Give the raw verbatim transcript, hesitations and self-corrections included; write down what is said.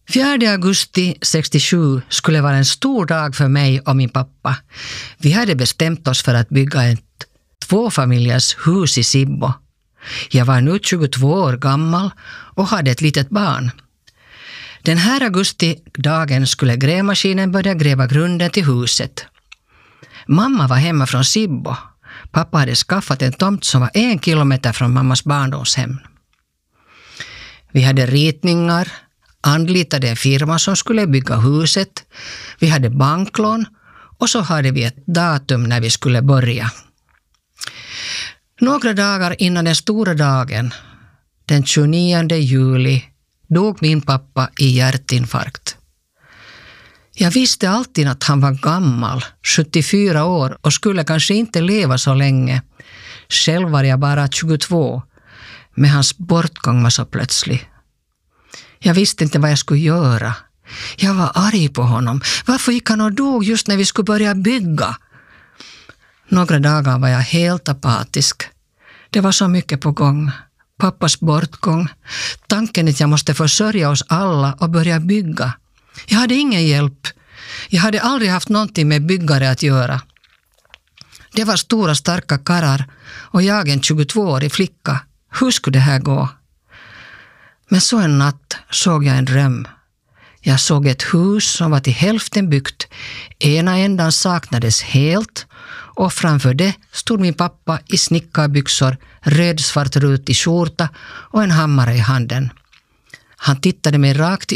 fjärde augusti sextiosju skulle vara en stor dag för mig och min pappa. Vi hade bestämt oss för att bygga ett tvåfamiljers hus i Sibbo. Jag var nu tjugotvå år gammal och hade ett litet barn. Den här augustidagen skulle grävmaskinen börja gräva grunden till huset. Mamma var hemma från Sibbo. Pappa hade skaffat en tomt som var en kilometer från mammas barndomshem. Vi hade ritningar, anlitade en firma som skulle bygga huset. Vi hade banklån och så hade vi ett datum när vi skulle börja. Några dagar innan den stora dagen, den tjugonionde juli, dog min pappa i hjärtinfarkt. Jag visste alltid att han var gammal, sjuttiofyra år, och skulle kanske inte leva så länge. Själv var jag bara tjugotvå, men hans bortgång var så plötslig. Jag visste inte vad jag skulle göra. Jag var arg på honom. Varför gick han och dog just när vi skulle börja bygga? Några dagar var jag helt apatisk. Det var så mycket på gång. Pappas bortgång. Tanken att jag måste försörja oss alla och börja bygga. Jag hade ingen hjälp. Jag hade aldrig haft någonting med byggare att göra. Det var stora starka karrar och jag en tjugotvåårig flicka. Hur skulle det här gå? Men så en natt såg jag en dröm. Jag såg ett hus som var till hälften byggt. Ena ändan saknades helt och framför det stod min pappa i snickarbyxor, röd svart rutig skjorta och en hammare i handen. Han tittade mig rakt i